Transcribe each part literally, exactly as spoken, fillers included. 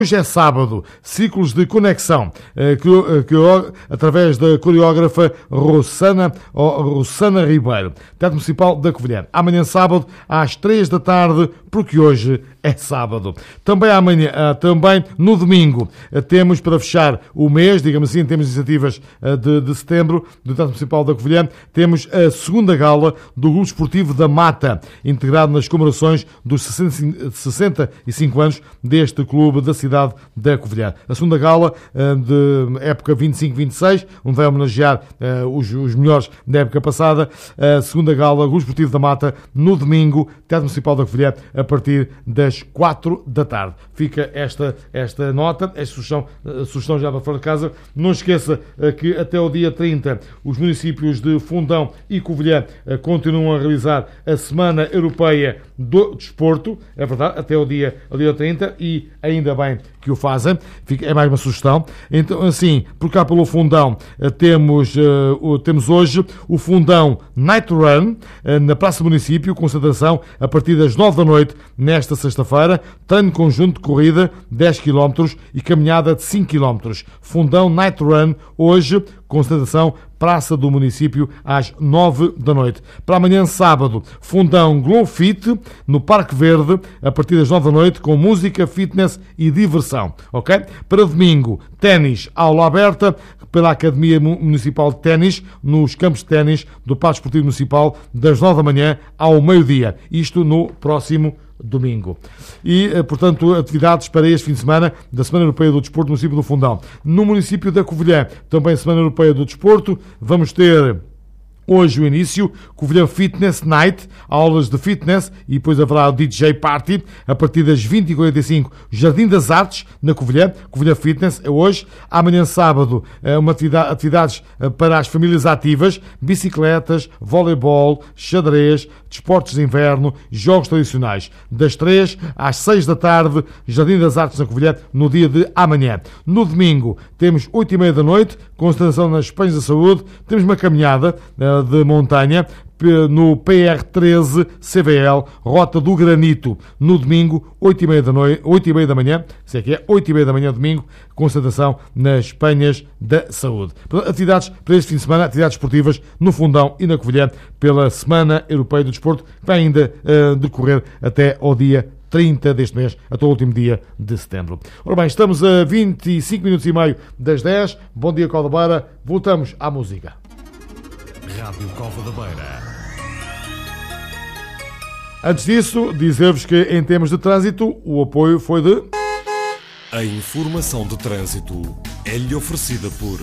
Hoje é sábado, ciclos de conexão, que, que, através da coreógrafa Rossana, Rossana Ribeiro, Teatro Municipal da Covilhã. Amanhã sábado, às três da tarde, porque hoje é sábado. Também amanhã, também no domingo, temos para fechar o mês, digamos assim, temos iniciativas de, de setembro do Teatro Municipal da Covilhã, temos a segunda gala do Grupo Esportivo da Mata, integrado nas comemorações dos sessenta e cinco anos deste clube da cidade da Covilhã. A segunda gala de época vinte e cinco vinte e seis, onde vai homenagear uh, os, os melhores da época passada. A segunda gala, Grupo Esportivo da Mata, no domingo, Teatro Municipal da Covilhã, a partir das quatro da tarde. Fica esta, esta nota, esta sugestão, a sugestão já para fora de casa. Não esqueça uh, que até o dia trinta, os municípios de Fundão e Covilhã uh, continuam a realizar a Semana Europeia do Desporto. É verdade, até o dia, o dia trinta, e ainda bem que o fazem, é mais uma sugestão. Então, assim, por cá pelo Fundão, temos, uh, temos hoje o Fundão Night Run, uh, na Praça do Município, concentração a partir das nove da noite, nesta sexta-feira, treino conjunto de corrida, dez quilómetros e caminhada de cinco quilómetros. Fundão Night Run, hoje, concentração Praça do Município, às nove da noite. Para amanhã, sábado, Fundão Glow Fit, no Parque Verde, a partir das nove da noite, com música, fitness e diversão. Ok? Para domingo, ténis, aula aberta pela Academia Municipal de Ténis, nos campos de ténis do Parque Esportivo Municipal, das nove da manhã ao meio-dia. Isto no próximo domingo. E, portanto, atividades para este fim de semana da Semana Europeia do Desporto no município do Fundão. No município da Covilhã, também Semana Europeia do Desporto, vamos ter hoje o início, Covilhã Fitness Night, aulas de fitness, e depois haverá o D J Party, a partir das vinte e quarenta e cinco, Jardim das Artes, na Covilhã. Covilhã Fitness é hoje. Amanhã, sábado, uma atividade, atividades para as famílias ativas, bicicletas, voleibol, xadrez, desportos de inverno, jogos tradicionais. Das três às seis da tarde, Jardim das Artes, na Covilhã, no dia de amanhã. No domingo, temos oito e meia da noite, concentração nas Espanhas da Saúde, temos uma caminhada de montanha no P R treze C V L, Rota do Granito, no domingo, oito e meia da noite, oito e meia da manhã, se é que é, oito e meia da manhã, domingo, concentração nas Penhas da Saúde. Atividades para este fim de semana, atividades esportivas no Fundão e na Covilhã, pela Semana Europeia do Desporto, que vai ainda uh, decorrer até ao dia trinta deste mês, até o último dia de setembro. Ora bem, estamos a vinte e cinco minutos e meio das dez. Bom dia, Cova da Beira. Voltamos à música. Rádio Cova da Beira. Antes disso, dizer-vos que em termos de trânsito, o apoio foi de... A informação de trânsito é-lhe oferecida por...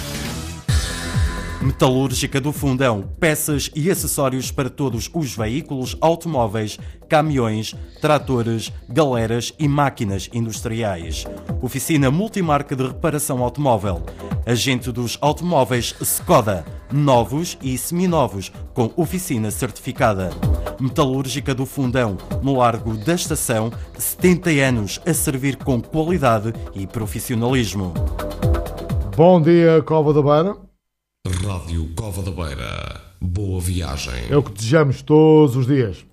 Metalúrgica do Fundão, peças e acessórios para todos os veículos, automóveis, caminhões, tratores, galeras e máquinas industriais. Oficina multimarca de reparação automóvel. Agente dos automóveis Skoda, novos e seminovos, com oficina certificada. Metalúrgica do Fundão, no Largo da Estação, setenta anos a servir com qualidade e profissionalismo. Bom dia, Cova da Beira. Rádio Cova da Beira. Boa viagem. É o que desejamos todos os dias.